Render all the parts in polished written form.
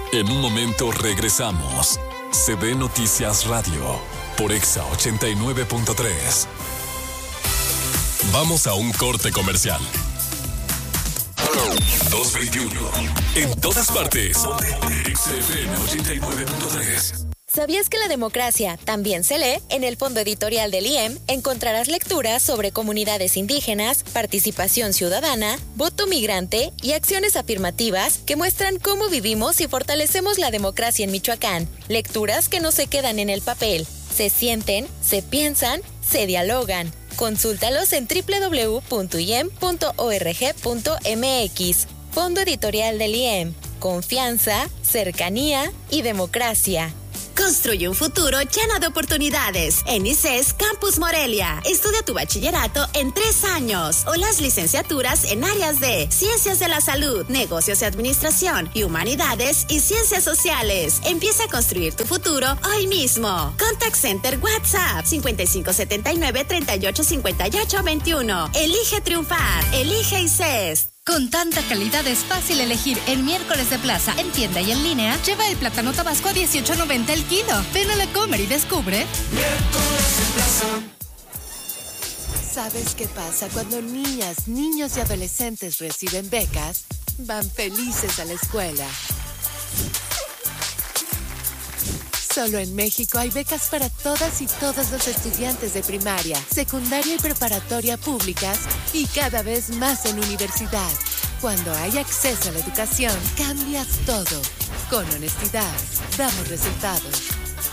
En un momento regresamos. CB Noticias Radio por Exa 89.3. Vamos a un corte comercial. 221. En todas partes. XFM 89.3. ¿Sabías que la democracia también se lee? En el fondo editorial del IEM encontrarás lecturas sobre comunidades indígenas, participación ciudadana, voto migrante y acciones afirmativas que muestran cómo vivimos y fortalecemos la democracia en Michoacán. Lecturas que no se quedan en el papel, se sienten, se piensan, se dialogan. Consúltalos en www.iem.org.mx. Fondo editorial del IEM. Confianza, cercanía y democracia. Construye un futuro lleno de oportunidades. En ICES Campus Morelia. Estudia tu bachillerato en 3 años o las licenciaturas en áreas de Ciencias de la Salud, Negocios y Administración y Humanidades y Ciencias Sociales. Empieza a construir tu futuro hoy mismo. Contact Center WhatsApp 5579-385821. Elige triunfar. Elige ICES. Con tanta calidad es fácil elegir el miércoles de plaza. En tienda y en línea, lleva el plátano tabasco a $18.90 el kilo. Ven a la Comer y descubre. Miércoles en plaza. ¿Sabes qué pasa cuando niñas, niños y adolescentes reciben becas? Van felices a la escuela. Solo en México hay becas para todas y todos los estudiantes de primaria, secundaria y preparatoria públicas y cada vez más en universidad. Cuando hay acceso a la educación, cambias todo. Con honestidad, damos resultados.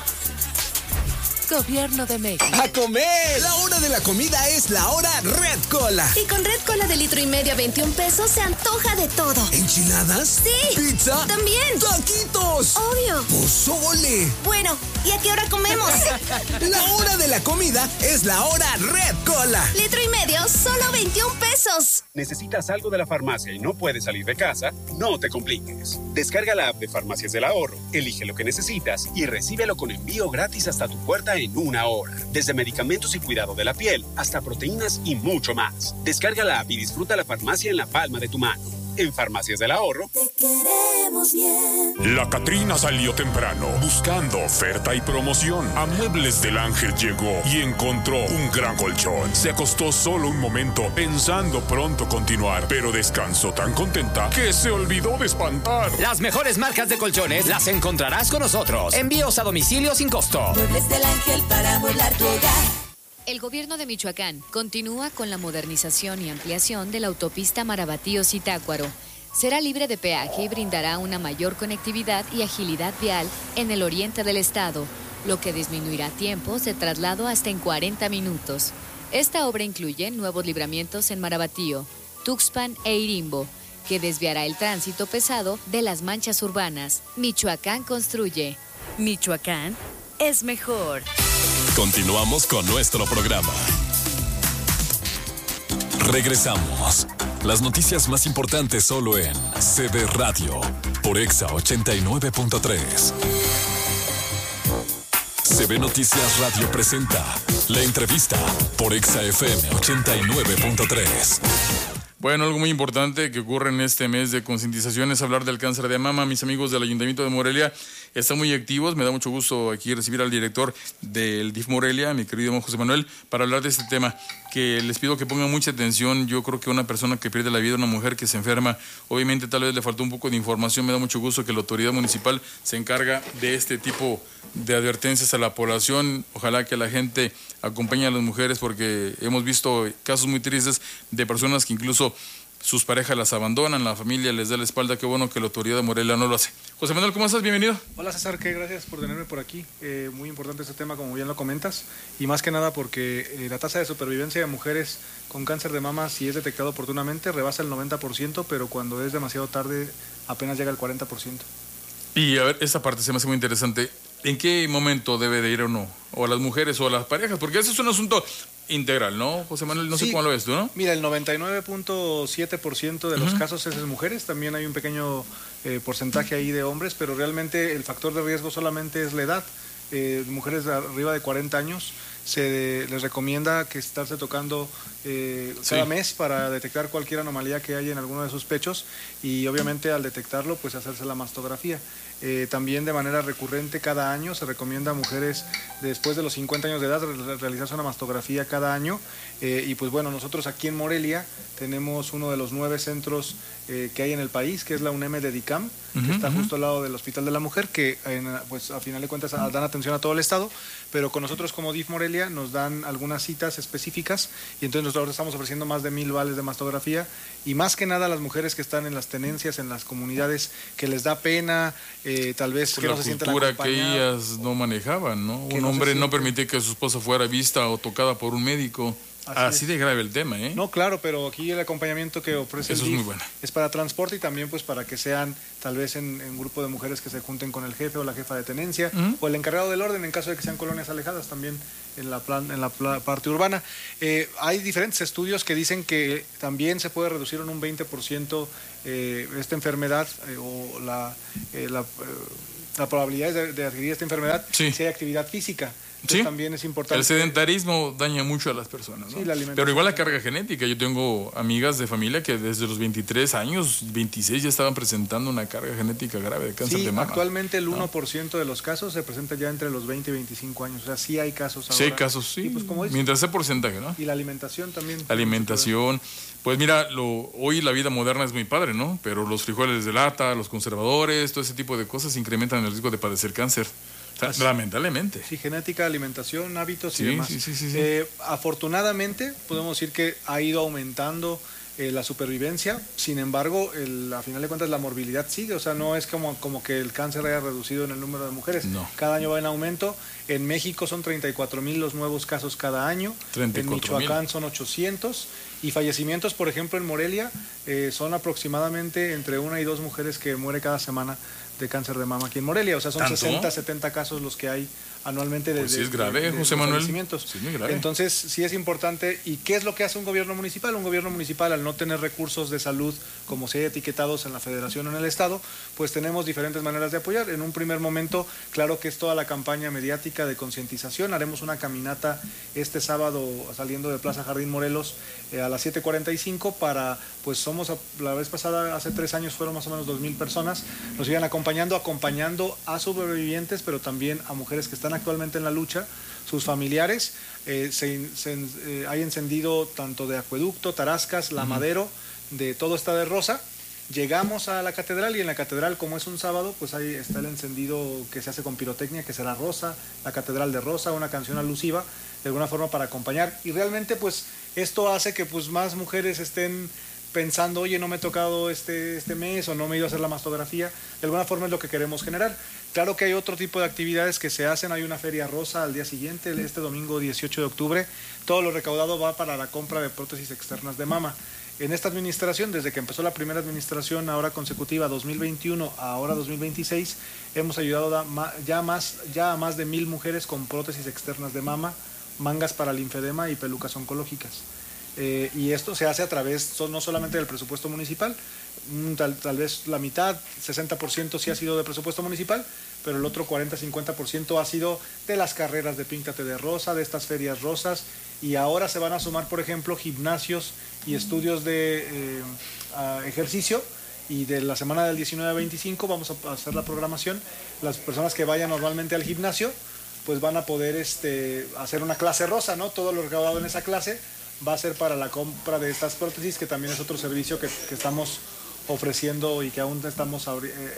Gobierno de México. ¡A comer! La hora de la comida es la hora Red Cola. Y con Red Cola de litro y medio a 21 pesos se antoja de todo. ¿Enchiladas? Sí. ¿Pizza? También. ¡Taquitos! Obvio. ¡Pozole! Bueno, ¿y a qué hora comemos? La hora de la comida es la hora Red Cola. Litro y medio, solo 21 pesos. ¿Necesitas algo de la farmacia y no puedes salir de casa? No te compliques. Descarga la app de Farmacias del Ahorro, elige lo que necesitas y recíbelo con envío gratis hasta tu puerta en 1 hora. Desde medicamentos y cuidado de la piel hasta proteínas y mucho más. Descarga la app y disfruta la farmacia en la palma de tu mano. En Farmacias del Ahorro. Te queremos bien. La Catrina salió temprano buscando oferta y promoción. A Muebles del Ángel llegó y encontró un gran colchón. Se acostó solo un momento pensando pronto continuar, pero descansó tan contenta que se olvidó de espantar. Las mejores marcas de colchones las encontrarás con nosotros. Envíos a domicilio sin costo. Muebles del Ángel para amueblar tu hogar. El gobierno de Michoacán continúa con la modernización y ampliación de la autopista Marabatío-Zitácuaro. Será libre de peaje y brindará una mayor conectividad y agilidad vial en el oriente del estado, lo que disminuirá tiempos de traslado hasta en 40 minutos. Esta obra incluye nuevos libramientos en Marabatío, Tuxpan e Irimbo, que desviará el tránsito pesado de las manchas urbanas. Michoacán construye. Michoacán es mejor. Continuamos con nuestro programa. Regresamos. Las noticias más importantes solo en CB Radio por Exa 89.3. CB Noticias Radio presenta la entrevista por Exa FM 89.3. Bueno, algo muy importante que ocurre en este mes de concientización es hablar del cáncer de mama. Mis amigos del Ayuntamiento de Morelia están muy activos. Me da mucho gusto aquí recibir al director del DIF Morelia, mi querido José Manuel, para hablar de este tema, que les pido que pongan mucha atención. Yo creo que una persona que pierde la vida, una mujer que se enferma, obviamente tal vez le faltó un poco de información. Me da mucho gusto que la autoridad municipal se encarga de este tipo de advertencias a la población. Ojalá que la gente acompañe a las mujeres, porque hemos visto casos muy tristes de personas que incluso sus parejas las abandonan, la familia les da la espalda. Qué bueno que la autoridad de Morelia no lo hace. José Manuel, ¿cómo estás? Bienvenido. Hola César, gracias por tenerme por aquí. Muy importante este tema, como bien lo comentas, y más que nada porque la tasa de supervivencia de mujeres con cáncer de mama, si es detectado oportunamente, rebasa el 90%, pero cuando es demasiado tarde apenas llega al 40%. Y a ver, esta parte se me hace muy interesante. ¿En qué momento debe de ir o no? O a las mujeres o a las parejas, porque ese es un asunto integral, ¿no, José Manuel? No sé cómo lo ves tú, ¿no? Mira, el 99.7% de los casos es de mujeres, también hay un pequeño porcentaje ahí de hombres, pero realmente el factor de riesgo solamente es la edad. Mujeres de arriba de 40 años se les recomienda que estarse tocando cada mes para detectar cualquier anomalía que haya en alguno de sus pechos y obviamente al detectarlo pues hacerse la mastografía. También de manera recurrente cada año se recomienda a mujeres después de los 50 años de edad realizarse una mastografía cada año y pues bueno, nosotros aquí en Morelia tenemos uno de los 9 centros que hay en el país, que es la UNEM de DICAM, que está justo al lado del Hospital de la Mujer, que pues a final de cuentas dan atención a todo el estado, pero con nosotros como DIF Morelia nos dan algunas citas específicas y entonces nosotros estamos ofreciendo más de 1000 vales de mastografía y más que nada las mujeres que están en las tenencias, en las comunidades que les da pena, tal vez por que la no se sienten cultura acompañadas. que ellas no manejaban, ¿no? Que Un no hombre se no sienten. permitía que su esposa fuera vista o tocada por un médico. Así de grave el tema, ¿eh? No, claro, pero aquí el acompañamiento que ofrece Eso el es DIF muy bueno. es para transporte y también pues para que sean tal vez en grupo de mujeres que se junten con el jefe o la jefa de tenencia o el encargado del orden en caso de que sean colonias alejadas también en la parte urbana. Hay diferentes estudios que dicen que también se puede reducir en un 20% esta enfermedad o la probabilidad de adquirir esta enfermedad si hay actividad física. Entonces, también es importante. El sedentarismo daña mucho a las personas, ¿no? Sí, la alimentación. Pero igual la carga genética. Yo tengo amigas de familia que desde los 23 años, 26 ya estaban presentando una carga genética grave de cáncer de mama. Actualmente el 1% de los casos se presenta ya entre los 20 y 25 años. O sea, sí hay casos ahora. Sí hay casos, sí. Y pues, como dices, mientras ese porcentaje, ¿no? Y la alimentación también. La alimentación. Pues mira, hoy la vida moderna es muy padre, ¿no? Pero los frijoles de lata, los conservadores, todo ese tipo de cosas incrementan el riesgo de padecer cáncer. Lamentablemente. Sí, genética, alimentación, hábitos y Sí, demás. sí. Afortunadamente, podemos decir que ha ido aumentando la supervivencia, sin embargo, a final de cuentas la morbilidad sigue, o sea, no es como que el cáncer haya reducido en el número de mujeres. No. Cada año va en aumento. En México son 34,000 los nuevos casos cada año. 34,000. En Michoacán son 800. Y fallecimientos, por ejemplo, en Morelia son aproximadamente entre 1 y 2 mujeres que muere cada semana de cáncer de mama aquí en Morelia. O sea, son ¿Tanto? 60, 70 casos los que hay anualmente Pues sí es grave, José Manuel. fallecimientos. Sí, muy grave. Entonces, sí es importante. ¿Y qué es lo que hace un gobierno municipal? Un gobierno municipal, al no tener recursos de salud como se hay etiquetados en la federación o en el estado, pues tenemos diferentes maneras de apoyar. En un primer momento, claro que es toda la campaña mediática de concientización. Haremos una caminata este sábado saliendo de Plaza Jardín Morelos a las 7:45 para, pues somos, la vez pasada, hace 3 años fueron más o menos 2,000 personas, nos iban acompañando a sobrevivientes, pero también a mujeres que están actualmente en la lucha, sus familiares. Hay encendido tanto de Acueducto, Tarascas, La Madero, de todo está de rosa. Llegamos a la catedral y en la catedral, como es un sábado, pues ahí está el encendido que se hace con pirotecnia, que será rosa, la catedral de rosa, una canción alusiva, de alguna forma para acompañar. Y realmente pues esto hace que pues más mujeres estén pensando, oye, no me he tocado este mes o no me he ido a hacer la mastografía. De alguna forma es lo que queremos generar. Claro que hay otro tipo de actividades que se hacen. Hay una feria rosa al día siguiente, este domingo 18 de octubre. Todo lo recaudado va para la compra de prótesis externas de mama. En esta administración, desde que empezó la primera administración, ahora consecutiva, 2021 a ahora 2026, hemos ayudado ya a más de 1,000 mujeres con prótesis externas de mama, mangas para linfedema y pelucas oncológicas. Y esto se hace a través no solamente del presupuesto municipal, tal vez la mitad, 60% sí ha sido de presupuesto municipal, pero el otro 40-50% ha sido de las carreras de Píntate de Rosa, de estas ferias rosas, y ahora se van a sumar, por ejemplo, gimnasios y estudios de ejercicio, y de la semana del 19 al 25 vamos a hacer la programación. Las personas que vayan normalmente al gimnasio pues van a poder hacer una clase rosa, ¿no? Todo lo recaudado en esa clase va a ser para la compra de estas prótesis, que también es otro servicio que estamos ofreciendo y que aún estamos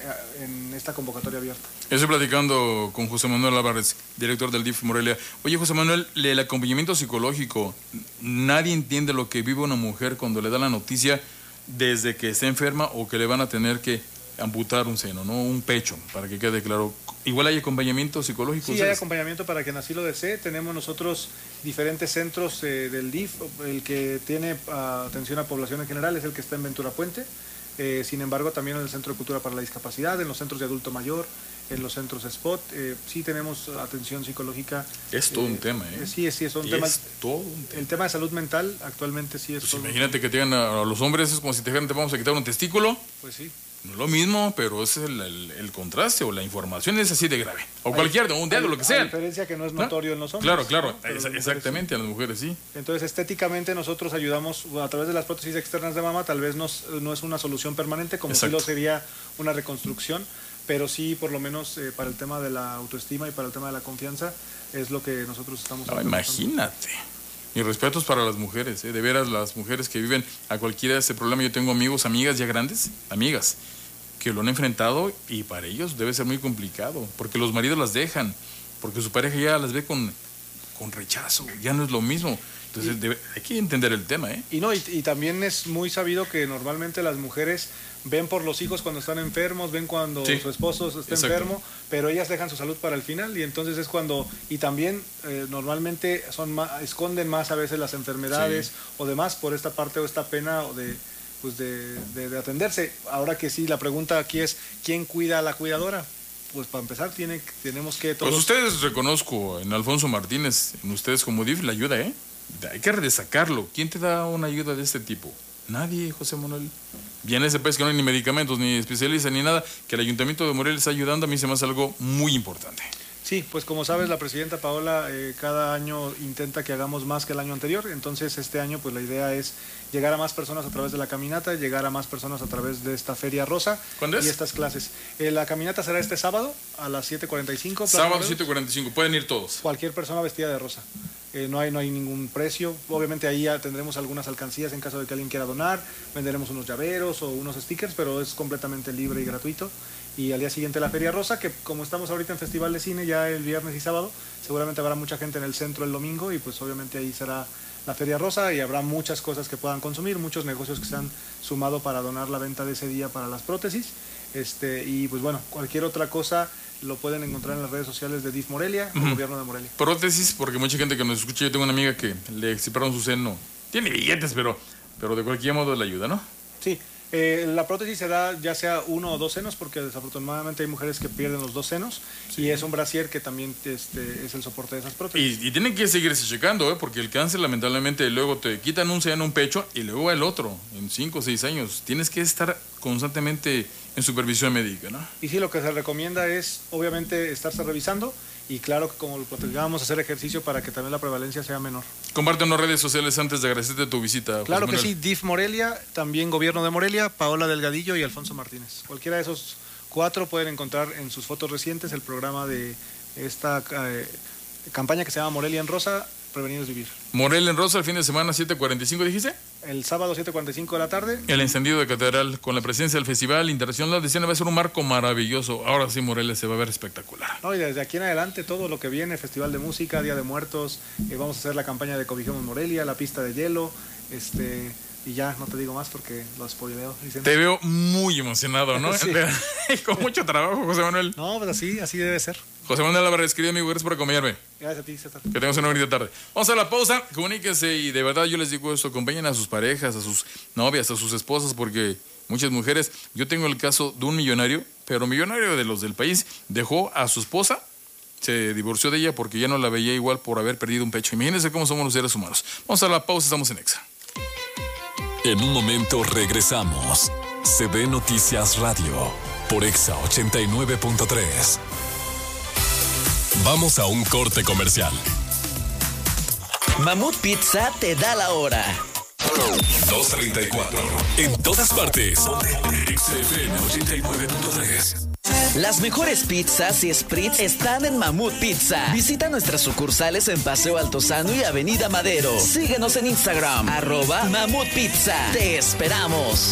en esta convocatoria abierta. Estoy platicando con José Manuel Álvarez, director del DIF Morelia. Oye, José Manuel, el acompañamiento psicológico, nadie entiende lo que vive una mujer cuando le da la noticia desde que está enferma o que le van a tener que amputar un seno, ¿no? Un pecho, para que quede claro. Igual hay acompañamiento psicológico. Sí, hay acompañamiento para quien así lo desee. Tenemos nosotros diferentes centros del DIF. El que tiene atención a población en general es el que está en Ventura Puente. Sin embargo, también en el Centro de Cultura para la Discapacidad, en los centros de adulto mayor, en los centros SPOT, sí tenemos atención psicológica. Es todo un tema, ¿eh? Sí, es un tema. Es todo un tema. El tema de salud mental actualmente sí es pues todo. Imagínate que te digan a los hombres, es como si te dijeran, te vamos a quitar un testículo. Pues sí. No es lo mismo, pero es el contraste o la información es así de grave. O cualquier, un dedo, lo que sea. A diferencia que no es notorio en los hombres. Claro, ¿no? exactamente, a las mujeres sí. Entonces, estéticamente nosotros ayudamos a través de las prótesis externas de mama, tal vez no es una solución permanente, como sí lo sería una reconstrucción, pero sí, por lo menos, para el tema de la autoestima y para el tema de la confianza, es lo que nosotros estamos haciendo. Imagínate. Mis respetos para las mujeres, de veras, las mujeres que viven a cualquiera de este problema. Yo tengo amigos, amigas ya grandes, amigas, que lo han enfrentado y para ellos debe ser muy complicado, porque los maridos las dejan, porque su pareja ya las ve con rechazo, ya no es lo mismo. Entonces hay que entender el tema, ¿eh? Y también es muy sabido que normalmente las mujeres ven por los hijos cuando están enfermos, ven cuando su esposo está enfermo, pero ellas dejan su salud para el final y entonces es cuando, y también normalmente esconden más a veces las enfermedades o demás por esta parte o esta pena de atenderse. Ahora que sí, la pregunta aquí es, ¿quién cuida a la cuidadora? Pues para empezar tenemos que todos... Pues ustedes reconozco en Alfonso Martínez, en ustedes como DIF, la ayuda, ¿eh? Hay que redestacarlo. ¿Quién te da una ayuda de este tipo? Nadie, José Manuel. Viene ese país que no hay ni medicamentos, ni especialistas, ni nada, que el Ayuntamiento de Morelia está ayudando, a mí se me hace algo muy importante. Sí, pues como sabes, la presidenta Paola cada año intenta que hagamos más que el año anterior, entonces este año pues la idea es llegar a más personas a través de la caminata, llegar a más personas a través de esta Feria Rosa. ¿Cuándo es? Y estas clases. La caminata será este sábado a las 7:45. Sábado 7:45, pueden ir todos. Cualquier persona vestida de rosa. No hay ningún precio. Obviamente ahí ya tendremos algunas alcancías en caso de que alguien quiera donar. Venderemos unos llaveros o unos stickers, pero es completamente libre y gratuito. Y al día siguiente la Feria Rosa, que como estamos ahorita en Festival de Cine ya el viernes y sábado, seguramente habrá mucha gente en el centro el domingo y pues obviamente ahí será la Feria Rosa y habrá muchas cosas que puedan consumir, muchos negocios que se han sumado para donar la venta de ese día para las prótesis. Y pues bueno, cualquier otra cosa lo pueden encontrar en las redes sociales de DIF Morelia, el Gobierno de Morelia. Prótesis, porque mucha gente que nos escucha, yo tengo una amiga que le extirparon su seno. Tiene billetes, pero de cualquier modo le ayuda, ¿no? Sí. La prótesis se da ya sea 1 o 2 senos, porque desafortunadamente hay mujeres que pierden los 2 senos, y es un brasier que también es el soporte de esas prótesis. Y tienen que seguirse checando, porque el cáncer lamentablemente luego te quitan un seno, un pecho, y luego el otro, en 5 o 6 años. Tienes que estar constantemente en supervisión médica, ¿no? Y sí, lo que se recomienda es obviamente estarse revisando, y claro que como lo platicábamos, hacer ejercicio para que también la prevalencia sea menor. Compártenos redes sociales antes de agradecerte tu visita. Claro que sí, DIF Morelia, también Gobierno de Morelia, Paola Delgadillo y Alfonso Martínez. Cualquiera de esos 4 pueden encontrar en sus fotos recientes el programa de esta campaña que se llama Morelia en Rosa, Prevenir es Vivir. Morelia en Rosa, el fin de semana 7:45, ¿dijiste? El sábado 7:45 de la tarde. El encendido de catedral con la presencia del Festival Internacional de Cine va a ser un marco maravilloso. Ahora sí, Morelia se va a ver espectacular. No, y desde aquí en adelante todo lo que viene, Festival de Música, Día de Muertos, vamos a hacer la campaña de Cobijemos Morelia, la pista de hielo, y ya no te digo más porque lo spoileo. Te veo muy emocionado, ¿no? Sí. Con mucho trabajo, José Manuel. No, pues así debe ser. José Manuel Álvarez, querido amigo, gracias por acompañarme. Gracias a ti, César. Que tengamos una bonita tarde. Vamos a la pausa, comuníquense y de verdad yo les digo esto, acompañen a sus parejas, a sus novias, a sus esposas, porque muchas mujeres, yo tengo el caso de un millonario, pero millonario de los del país, dejó a su esposa, se divorció de ella porque ya no la veía igual por haber perdido un pecho. Imagínense cómo somos los seres humanos. Vamos a la pausa, estamos en Exa. En un momento regresamos. CB Noticias Radio por Exa 89.3. Vamos a un corte comercial. Mamut Pizza te da la hora. 2:34. En todas partes. XFM 89.3. Las mejores pizzas y spritz están en Mamut Pizza. Visita nuestras sucursales en Paseo Altozano y Avenida Madero. Síguenos en Instagram, @Mamut Pizza. Te esperamos.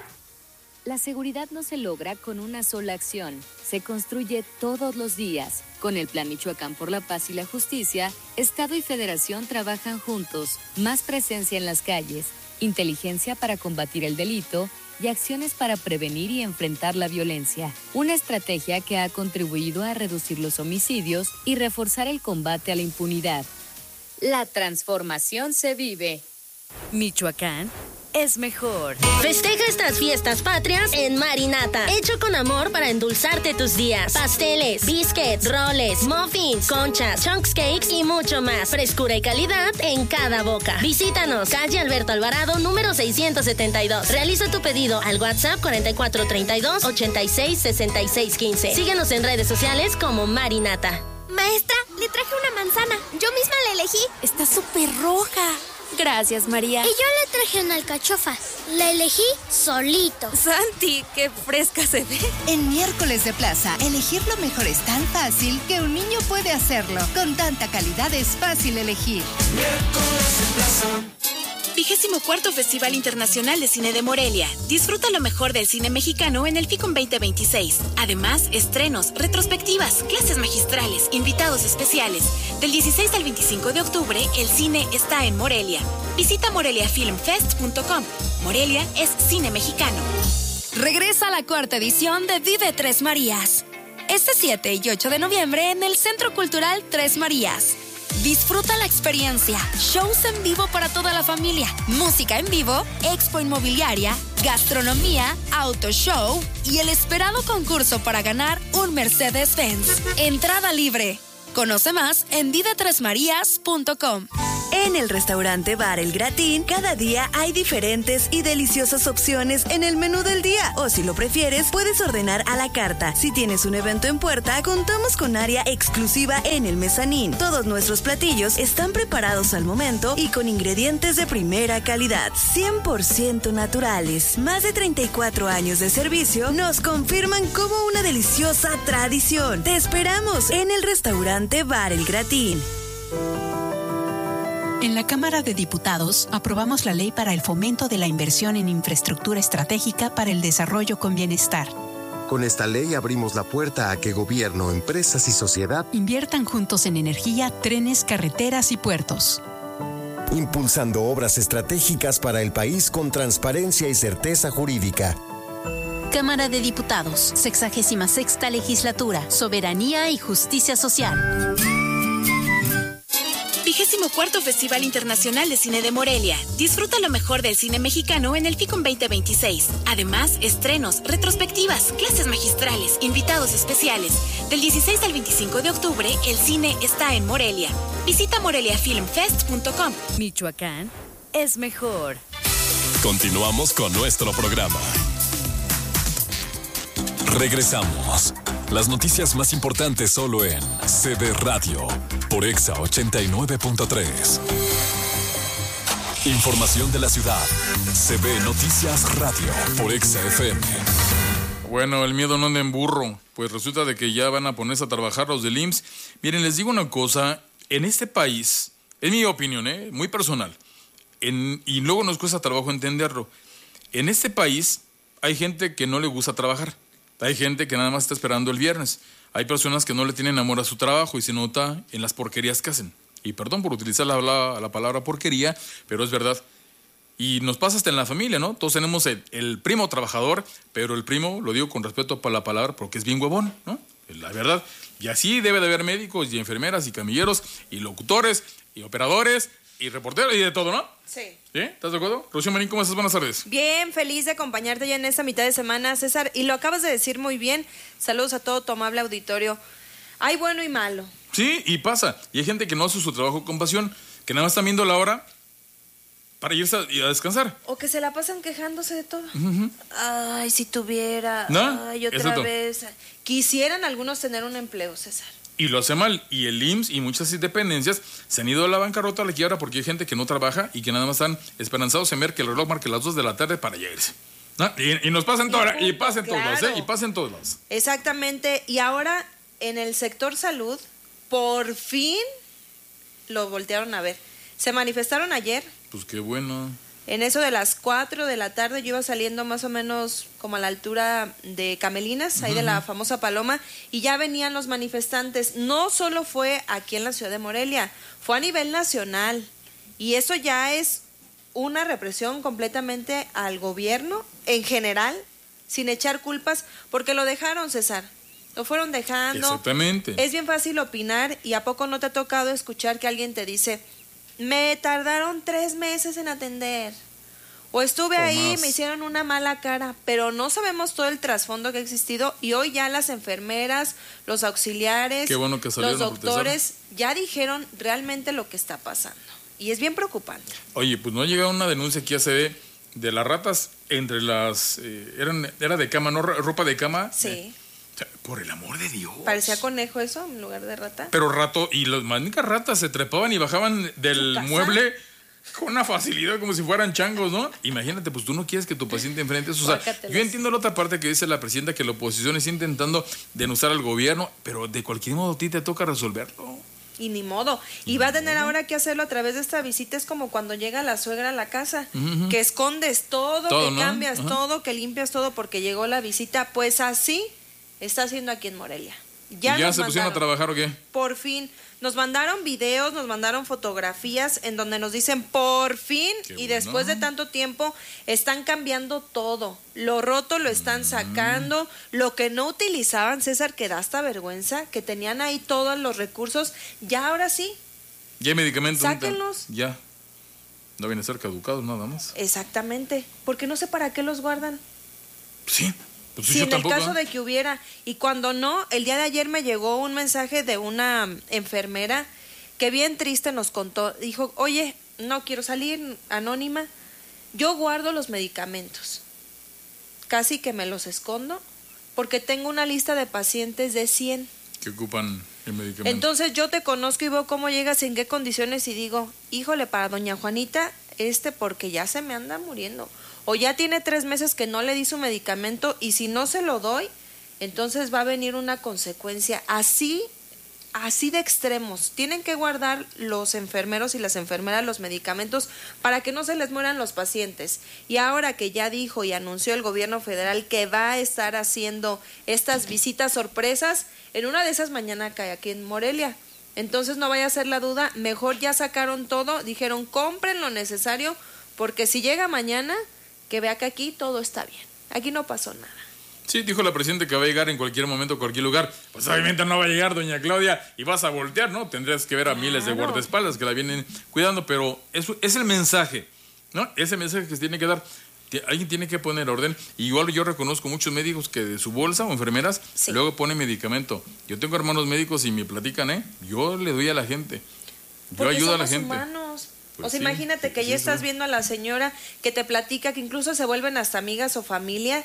La seguridad no se logra con una sola acción, se construye todos los días. Con el Plan Michoacán por la Paz y la Justicia, Estado y Federación trabajan juntos. Más presencia en las calles, inteligencia para combatir el delito y acciones para prevenir y enfrentar la violencia. Una estrategia que ha contribuido a reducir los homicidios y reforzar el combate a la impunidad. La transformación se vive. Michoacán es mejor. Festeja estas fiestas patrias en Marinata. Hecho con amor para endulzarte tus días. Pasteles, biscuits, roles, muffins, conchas, chunks cakes y mucho más. Frescura y calidad en cada boca. Visítanos, calle Alberto Alvarado, número 672. Realiza tu pedido al WhatsApp 4432-866615. Síguenos en redes sociales como Marinata. Maestra, le traje una manzana. Yo misma la elegí. Está súper roja. Gracias, María. Y yo le traje una alcachofa. La elegí solito. Santi, qué fresca se ve. En Miércoles de Plaza, elegir lo mejor es tan fácil que un niño puede hacerlo. Con tanta calidad es fácil elegir. Miércoles de Plaza. 24º Festival Internacional de Cine de Morelia. Disfruta lo mejor del cine mexicano en el FICOM 2026. Además, estrenos, retrospectivas, clases magistrales, invitados especiales. Del 16 al 25 de octubre, el cine está en Morelia. Visita moreliafilmfest.com. Morelia es cine mexicano. Regresa la 4ª edición de Vive Tres Marías. Este 7 y 8 de noviembre en el Centro Cultural Tres Marías. Disfruta la experiencia, shows en vivo para toda la familia, música en vivo, expo inmobiliaria, gastronomía, auto show y el esperado concurso para ganar un Mercedes-Benz. Entrada libre. Conoce más en vivetresmarías.com. En el restaurante Bar El Gratín, cada día hay diferentes y deliciosas opciones en el menú del día. O si lo prefieres, puedes ordenar a la carta. Si tienes un evento en puerta, contamos con área exclusiva en el mezanín. Todos nuestros platillos están preparados al momento y con ingredientes de primera calidad, 100% naturales. Más de 34 años de servicio nos confirman como una deliciosa tradición. Te esperamos en el restaurante Bar El Gratín. En la Cámara de Diputados aprobamos la ley para el fomento de la inversión en infraestructura estratégica para el desarrollo con bienestar. Con esta ley abrimos la puerta a que gobierno, empresas y sociedad inviertan juntos en energía, trenes, carreteras y puertos. Impulsando obras estratégicas para el país con transparencia y certeza jurídica. Cámara de Diputados, 66ª Legislatura, Soberanía y Justicia Social. 24º Festival Internacional de Cine de Morelia. Disfruta lo mejor del cine mexicano en el FICOM 2026. Además, estrenos, retrospectivas, clases magistrales, invitados especiales. Del 16 al 25 de octubre, el cine está en Morelia. Visita moreliafilmfest.com. Michoacán es mejor. Continuamos con nuestro programa. Regresamos. Las noticias más importantes solo en CB Radio, por Exa 89.3. Información de la ciudad. CB Noticias Radio, por Exa FM. Bueno, el miedo no anda en burro. Pues resulta de que ya van a ponerse a trabajar los del IMSS. Miren, les digo una cosa. En este país, es mi opinión, muy personal. Y luego nos cuesta trabajo entenderlo. En este país hay gente que no le gusta trabajar. Hay gente que nada más está esperando el viernes. Hay personas que no le tienen amor a su trabajo y se nota en las porquerías que hacen. Y perdón por utilizar la palabra porquería, pero es verdad. Y nos pasa hasta en la familia, ¿no? Todos tenemos el primo trabajador, pero el primo, lo digo con respeto para la palabra, porque es bien huevón, ¿no? La verdad. Y así debe de haber médicos y enfermeras y camilleros y locutores y operadores y reporteros y de todo, ¿no? Sí. ¿Sí? ¿Estás de acuerdo? Rocío Marín, ¿cómo estás? Buenas tardes. Bien, feliz de acompañarte ya en esta mitad de semana, César. Y lo acabas de decir muy bien. Saludos a todo tu amable auditorio. Hay bueno y malo. Sí, y pasa. Y hay gente que no hace su trabajo con pasión, que nada más están viendo la hora para irse a descansar. O que se la pasan quejándose de todo. Uh-huh. Ay, si tuviera. ¿No? Ay, otra Exacto. vez. Quisieran algunos tener un empleo, César. Y lo hace mal. Y el IMSS y muchas dependencias se han ido a la bancarrota, a la quiebra, porque hay gente que no trabaja y que nada más están esperanzados en ver que el reloj marque las 2 de la tarde para ya irse. ¿No? Y nos pasa en todos lados. Y pasa en todos lados, Y pasa en todos lados. Exactamente. Y ahora, en el sector salud, por fin lo voltearon a ver. Se manifestaron ayer. Pues qué bueno. En eso de las 4 de la tarde yo iba saliendo más o menos como a la altura de Camelinas, ahí de la famosa Paloma, y ya venían los manifestantes. No solo fue aquí en la ciudad de Morelia, fue a nivel nacional. Y eso ya es una represión completamente al gobierno en general, sin echar culpas, porque lo dejaron, César. Lo fueron dejando. Exactamente. Es bien fácil opinar, y ¿a poco no te ha tocado escuchar que alguien te dice: me tardaron 3 meses en atender? o estuve ahí, más. me hicieron una mala cara, pero no sabemos todo el trasfondo que ha existido y hoy ya las enfermeras, los auxiliares, Qué bueno que los salieron a doctores ya dijeron realmente lo que está pasando y es bien preocupante. Oye, pues no ha llegado una denuncia aquí a CD de las ratas entre las... era de cama, ¿no? Ropa de cama. Sí. O sea, por el amor de Dios. Parecía conejo eso en lugar de rata. Pero rato, y las manicas ratas se trepaban y bajaban del mueble con una facilidad como si fueran changos, ¿no? Imagínate, pues tú no quieres que tu paciente enfrente eso. O sea, yo entiendo la otra parte que dice la presidenta, que la oposición está intentando denunciar al gobierno, pero de cualquier modo a ti te toca resolverlo. Y ni modo. Y va a tener ahora que hacerlo a través de esta visita. Es como cuando llega la suegra a la casa, que escondes todo, que ¿no? cambias todo, que limpias todo porque llegó la visita. Pues así está haciendo aquí en Morelia. ¿Ya se pusieron a trabajar o qué? Por fin. Nos mandaron videos, nos mandaron fotografías en donde nos dicen por fin, y después de tanto tiempo están cambiando todo. Lo roto lo están sacando, lo que no utilizaban, César, que da hasta vergüenza, que tenían ahí todos los recursos, ya ahora sí. Ya hay medicamentos. Sáquenlos. Ya. No vienen a ser caducados nada más. Exactamente, porque no sé para qué los guardan. Sí. Pues si en tampoco, el caso de que hubiera, y cuando no, el día de ayer me llegó un mensaje de una enfermera que bien triste nos contó, dijo, oye, no quiero salir, anónima, yo guardo los medicamentos, casi que me los escondo, porque tengo una lista de pacientes de 100. Que ocupan el medicamento. Entonces yo te conozco y veo cómo llegas, en qué condiciones, y digo, híjole, para doña Juanita, porque ya se me anda muriendo. O ya tiene 3 meses que no le di su medicamento y si no se lo doy, entonces va a venir una consecuencia. Así de extremos. Tienen que guardar los enfermeros y las enfermeras los medicamentos para que no se les mueran los pacientes. Y ahora que ya dijo y anunció el gobierno federal que va a estar haciendo estas visitas sorpresas, en una de esas mañana cae aquí en Morelia. Entonces no vaya a ser la duda, mejor ya sacaron todo, dijeron compren lo necesario, porque si llega mañana, que vea que aquí todo está bien. Aquí no pasó nada. Sí, dijo la presidenta que va a llegar en cualquier momento, a cualquier lugar. Pues obviamente no va a llegar doña Claudia y vas a voltear, ¿no? Tendrías que ver a miles de guardaespaldas que la vienen cuidando, pero eso es el mensaje, ¿no? Ese mensaje que se tiene que dar. Alguien tiene que poner orden. Igual yo reconozco muchos médicos que de su bolsa o enfermeras luego ponen medicamento. Yo tengo hermanos médicos y me platican, yo le doy a la gente. Yo ayudo a la gente. Humanos. Pues o sea, imagínate que ya estás viendo a la señora que te platica que incluso se vuelven hasta amigas o familia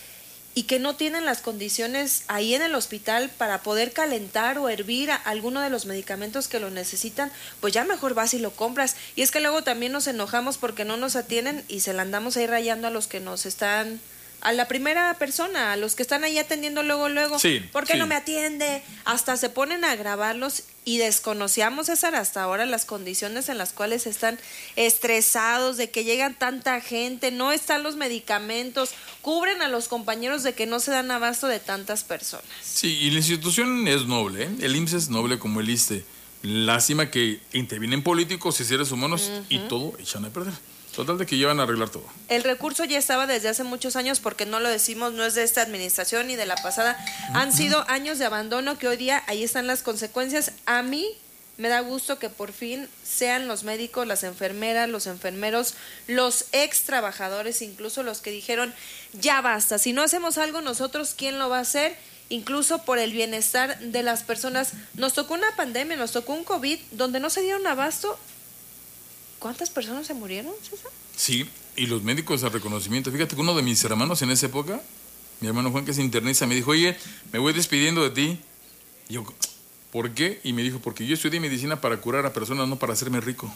y que no tienen las condiciones ahí en el hospital para poder calentar o hervir alguno de los medicamentos que lo necesitan, pues ya mejor vas y lo compras. Y es que luego también nos enojamos porque no nos atienden y se la andamos ahí rayando a los que nos están... a la primera persona, a los que están ahí atendiendo luego, ¿por qué no me atiende? Hasta se ponen a grabarlos y desconocíamos, César, hasta ahora las condiciones en las cuales están estresados, de que llegan tanta gente, no están los medicamentos, cubren a los compañeros de que no se dan abasto de tantas personas. Sí, y la institución es noble, el IMSS es noble como el ISSSTE. Lástima que intervienen políticos y seres humanos y todo echan a perder. Total de que llevan a arreglar todo. El recurso ya estaba desde hace muchos años, porque no lo decimos, no es de esta administración ni de la pasada. Han sido años de abandono que hoy día ahí están las consecuencias. A mí me da gusto que por fin sean los médicos, las enfermeras, los enfermeros, los ex trabajadores, incluso los que dijeron, ya basta, si no hacemos algo nosotros, ¿quién lo va a hacer? Incluso por el bienestar de las personas. Nos tocó una pandemia, nos tocó un COVID, donde no se dieron abasto. ¿Cuántas personas se murieron, César? Sí, y los médicos de reconocimiento. Fíjate que uno de mis hermanos en esa época, mi hermano Juan, que es internista, me dijo, oye, me voy despidiendo de ti. Y yo, ¿por qué? Y me dijo, porque yo estudié medicina para curar a personas, no para hacerme rico.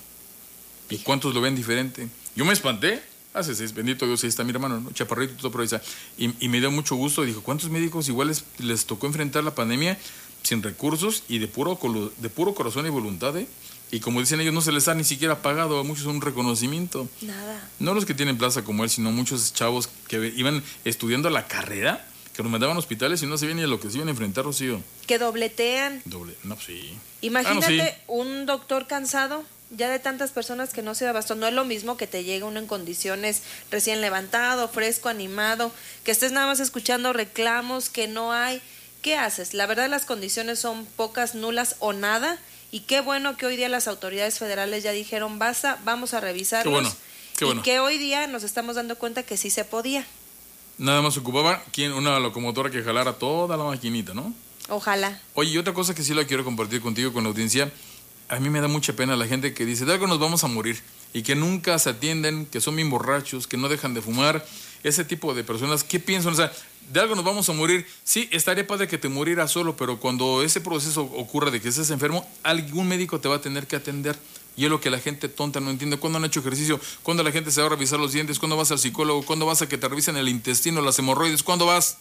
¿Y cuántos lo ven diferente? Yo me espanté. Bendito Dios, ahí está mi hermano, ¿no? Chaparrito, todo por ahí está. Y me dio mucho gusto. Dijo, ¿cuántos médicos iguales les tocó enfrentar la pandemia sin recursos y de puro corazón y voluntad, Y como dicen ellos, no se les ha ni siquiera pagado a muchos un reconocimiento. Nada. No los que tienen plaza como él, sino muchos chavos que iban estudiando la carrera, que nos mandaban a hospitales y no sabían ni a lo que se iban a enfrentar, Rocío. Que dobletean. No, sí. Imagínate un doctor cansado, ya de tantas personas que no se da abasto. No es lo mismo que te llegue uno en condiciones recién levantado, fresco, animado, que estés nada más escuchando reclamos que no hay. ¿Qué haces? La verdad, las condiciones son pocas, nulas o nada. Y qué bueno que hoy día las autoridades federales ya dijeron, basta, vamos a revisarlos. Qué bueno. Y que hoy día nos estamos dando cuenta que sí se podía. Nada más ocupaba una locomotora que jalara toda la maquinita, ¿no? Ojalá. Oye, y otra cosa que sí la quiero compartir contigo, con la audiencia, a mí me da mucha pena la gente que dice, de algo nos vamos a morir, y que nunca se atienden, que son bien borrachos, que no dejan de fumar, ese tipo de personas, ¿qué piensan? O sea, de algo nos vamos a morir, sí, estaría padre que te murieras solo, pero cuando ese proceso ocurra de que estés enfermo, algún médico te va a tener que atender, y es lo que la gente tonta no entiende. ¿Cuándo han hecho ejercicio? ¿Cuándo la gente se va a revisar los dientes? ¿Cuándo vas al psicólogo? ¿Cuándo vas a que te revisen el intestino, las hemorroides? ¿Cuándo vas?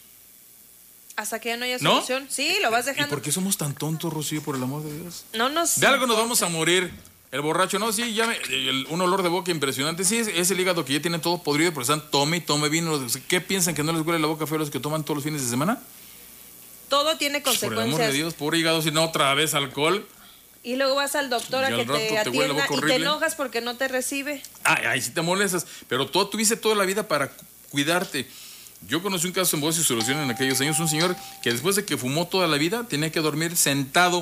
Hasta que ya no haya ¿No? solución. Sí, lo vas ¿Y dejando. por qué somos tan tontos, Rocío, por el amor de Dios? No nos... De algo nos vamos a morir. El borracho, no, sí, un olor de boca impresionante. Sí, es el hígado que ya tiene todo podrido, pero están tome y tome vino. ¿Qué piensan, que no les huele la boca feo a los que toman todos los fines de semana? Todo tiene Por el consecuencias. amor de Dios, pobre hígado, si no otra vez alcohol. Y luego vas al doctor a Y que al rato te te huele la atienda boca y te horrible. enojas porque no te recibe. Ay, sí te molestas. Pero tú tuviste toda la vida para cuidarte. Yo conocí un caso en Voz y Solución en aquellos años, un señor que después de que fumó toda la vida tenía que dormir sentado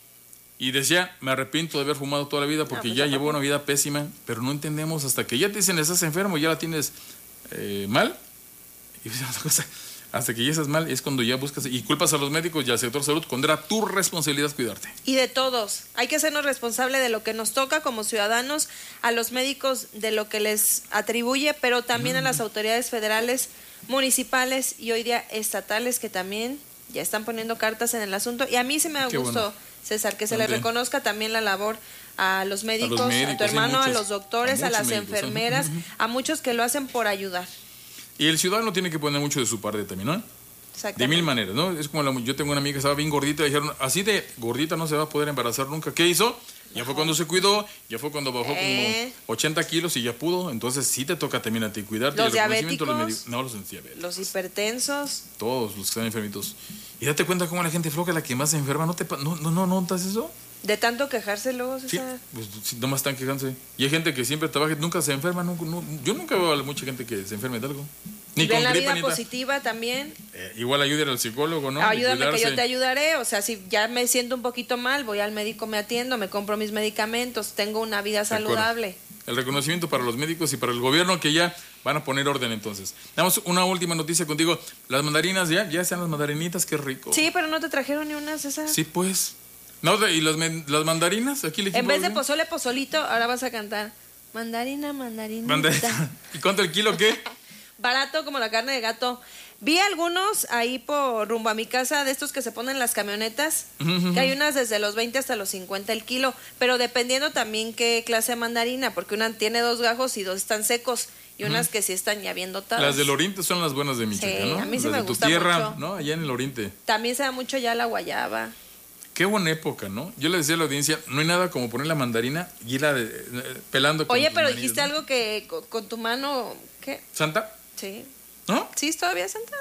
y decía, me arrepiento de haber fumado toda la vida porque pues ya llevó una vida pésima, pero no entendemos hasta que ya te dicen estás enfermo, ya la tienes mal, y otra cosa, hasta que ya estás mal es cuando ya buscas y culpas a los médicos y al sector salud cuando era tu responsabilidad cuidarte. Y de todos. Hay que hacernos responsable de lo que nos toca como ciudadanos, a los médicos de lo que les atribuye, pero también a las autoridades federales, municipales y hoy día estatales que también ya están poniendo cartas en el asunto. Y a mí sí me da Qué gusto, bueno. César, que se le También. reconozca también la labor a los médicos, a tu sí, hermano, muchos, a los doctores, a a las muchos médicos, enfermeras, a muchos que lo hacen por ayudar. Y el ciudadano tiene que poner mucho de su parte también, ¿no? De mil maneras, ¿no? Es como yo tengo una amiga que estaba bien gordita, y dijeron, así de gordita no se va a poder embarazar nunca. ¿Qué hizo? Ya fue cuando se cuidó, ya fue cuando bajó como 80 kilos y ya pudo. Entonces sí te toca también a ti cuidarte. Los Y el reconocimiento de diabéticos, no, los diabéticos, los hipertensos. todos los que están enfermitos. Y date cuenta cómo la gente floja es la que más se enferma. ¿No notas eso? De tanto quejarse luego, Sí, César. pues sí, nomás están quejándose. Y hay gente que siempre trabaja, nunca se enferma. Yo nunca veo a mucha gente que se enferme de algo. Ni Ven con la gripe vida ni nada. positiva también. Igual ayúdale al psicólogo, ¿no? Ayúdame que yo Cuidarse. te ayudaré. O sea, si ya me siento un poquito mal, voy al médico, me atiendo, me compro mis medicamentos, tengo una vida De acuerdo. saludable. El reconocimiento para los médicos y para el gobierno que ya van a poner orden entonces. Damos una última noticia contigo. Las mandarinas ya están las mandarinitas, qué rico. Sí, pero no te trajeron ni una, César. Sí, pues. No, y las mandarinas, aquí le En vez de pozole, pozolito, ahora vas a cantar mandarina, mandarinita. ¿Y cuánto el kilo qué? Barato como la carne de gato. Vi algunos ahí por rumbo a mi casa de estos que se ponen en las camionetas, que hay unas desde los 20 hasta los 50 el kilo, pero dependiendo también qué clase de mandarina, porque una tiene 2 gajos y 2 están secos y unas que sí están ya bien dotadas. Las del oriente son las buenas de Michoacán, Sí, ¿no? a mí sí las me de tu gusta tierra, mucho. ¿no? Allá en el oriente. También se da mucho ya la guayaba. Qué buena época, ¿no? Yo le decía a la audiencia, no hay nada como poner la mandarina y irla pelando con Oye, tus pero manillas, dijiste ¿no? algo que con tu mano, ¿qué? ¿Santa? Sí. ¿No? ¿Sí es todavía Santa?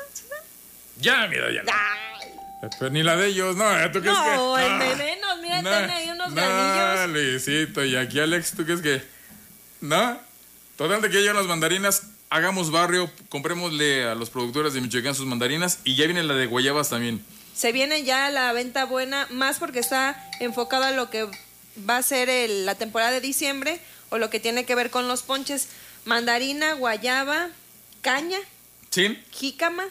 Ya, mira, ya. Ay, Pero ni la de ellos, ¿no? ¿Tú crees que? no, el de menos, mira, tiene ahí unos granillos. Luisito, y aquí Alex, ¿tú crees que? ¿No? Total de que ya llevan las mandarinas, hagamos barrio, comprémosle a los productores de Michoacán sus mandarinas y ya viene la de guayabas también. Se viene ya la venta buena, más porque está enfocada a lo que va a ser la temporada de diciembre o lo que tiene que ver con los ponches. Mandarina, guayaba, caña, ¿Sí? jícama.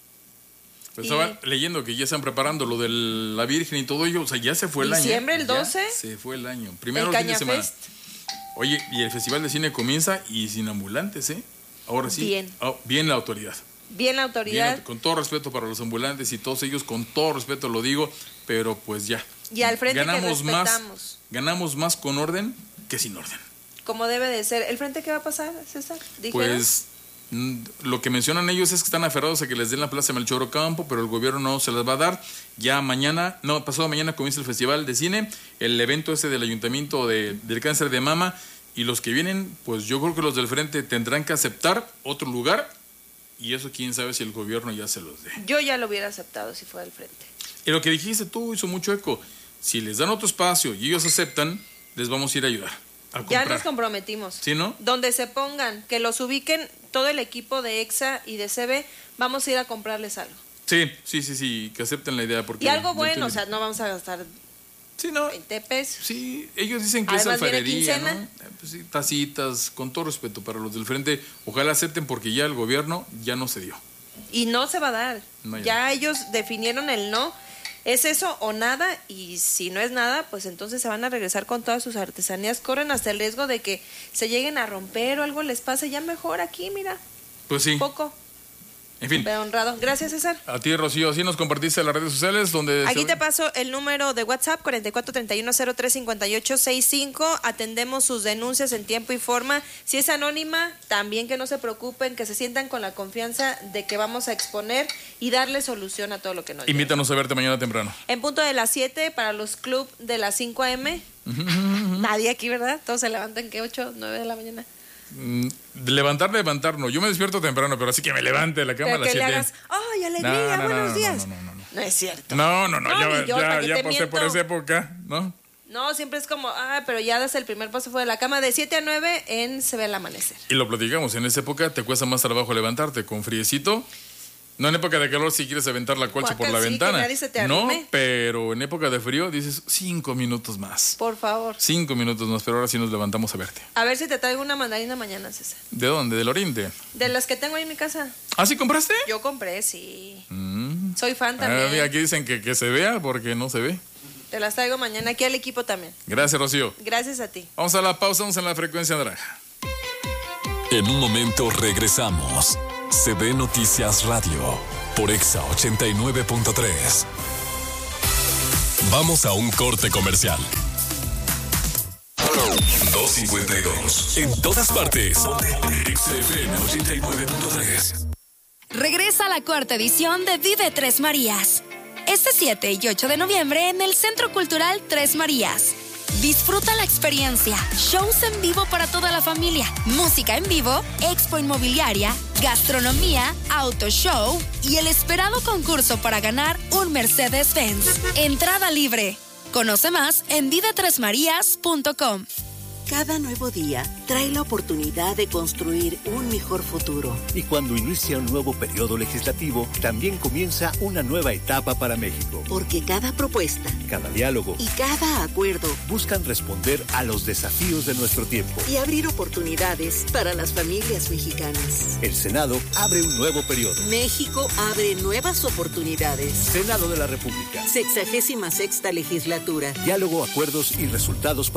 Estaba leyendo que ya están preparando lo de la Virgen y todo ello, o sea, ya se fue el año. Diciembre, el 12. Ya se fue el año. Primero El el fin de Caña semana. Fest. Oye, y el Festival de Cine comienza y sin ambulantes, ¿eh? Ahora sí. Bien. Bien la autoridad. Bien la autoridad. Bien, con todo respeto para los ambulantes y todos ellos, con todo respeto lo digo, pero pues ya. Y al frente ganamos que respetamos. Ganamos más con orden que sin orden. Como debe de ser. ¿El frente qué va a pasar, César? ¿Dijeron? Pues lo que mencionan ellos es que están aferrados a que les den la plaza Melchor Ocampo, pero el gobierno no se las va a dar. Ya pasado mañana comienza el Festival de Cine, el evento ese del Ayuntamiento del Cáncer de Mama, y los que vienen, pues yo creo que los del frente tendrán que aceptar otro lugar, y eso quién sabe si el gobierno ya se los dé. Yo ya lo hubiera aceptado si fuera del frente. Y lo que dijiste tú hizo mucho eco. Si les dan otro espacio y ellos aceptan, les vamos a ir a ayudar. Ya nos comprometimos. ¿Sí, no? Donde se pongan, que los ubiquen todo el equipo de EXA y de CB, vamos a ir a comprarles algo. Sí, que acepten la idea. Porque Y algo bueno, o sea, no vamos a gastar Sí, ¿no? 20 pesos. Sí, ellos dicen que Además, es alfarería, viene ¿no? Pues sí, tacitas, con todo respeto para los del frente, ojalá acepten porque ya el gobierno ya no se dio. Y no se va a dar. No, ya ellos definieron el no. Es eso o nada, y si no es nada, pues entonces se van a regresar con todas sus artesanías. Corren hasta el riesgo de que se lleguen a romper o algo les pase. Ya mejor aquí, mira. Pues sí. Poco. En fin. Pero honrado. Gracias, César. A ti, Rocío, así nos compartiste las redes sociales donde... Aquí te paso el número de WhatsApp, 4431035865. Atendemos sus denuncias en tiempo y forma. Si es anónima, también que no se preocupen, que se sientan con la confianza de que vamos a exponer y darle solución a todo lo que nos Invítanos a verte mañana temprano. En punto de las 7 para los club de las 5 a.m. Nadie aquí, ¿verdad? Todos se levantan, ¿qué? 8, 9 de la mañana. Levantar, no. Yo me despierto temprano, pero así que me levante de la cama a las 7. Que le hagas, ¡ay, alegría! Buenos días. No es cierto. No, ya pasé miento. por esa época, ¿no? No, siempre es como, pero ya das el primer paso fuera de la cama. De 7 a 9 se ve el amanecer. Y lo platicamos, en esa época te cuesta más trabajo levantarte con friecito. No en época de calor si quieres aventar la colcha por la ventana. Que nadie se te no, arrime. pero en época de frío dices 5 minutos más. Por favor. 5 minutos más, pero ahora sí nos levantamos a verte. A ver si te traigo una mandarina mañana, César. ¿De dónde? ¿Del Oriente? De las que tengo ahí en mi casa. ¿Ah, sí compraste? Yo compré, sí. Soy fan también. Mira, aquí dicen que se vea porque no se ve. Te las traigo mañana aquí al equipo también. Gracias, Rocío. Gracias a ti. Vamos a la pausa, vamos en la frecuencia naranja. En un momento regresamos. CB Noticias Radio por Exa 89.3. Vamos a un corte comercial. 2:52. En todas partes. XFM 89.3. Regresa la cuarta edición de Vive Tres Marías. Este 7 y 8 de noviembre en el Centro Cultural Tres Marías. Disfruta la experiencia, shows en vivo para toda la familia, música en vivo, expo inmobiliaria, gastronomía, auto show y el esperado concurso para ganar un Mercedes-Benz. Entrada libre. Conoce más en vivetresmarías.com. Cada nuevo día trae la oportunidad de construir un mejor futuro. Y cuando inicia un nuevo periodo legislativo, también comienza una nueva etapa para México. Porque cada propuesta, cada diálogo y cada acuerdo buscan responder a los desafíos de nuestro tiempo y abrir oportunidades para las familias mexicanas. El Senado abre un nuevo periodo. México abre nuevas oportunidades. Senado de la República. 66ª legislatura. Diálogo, acuerdos y resultados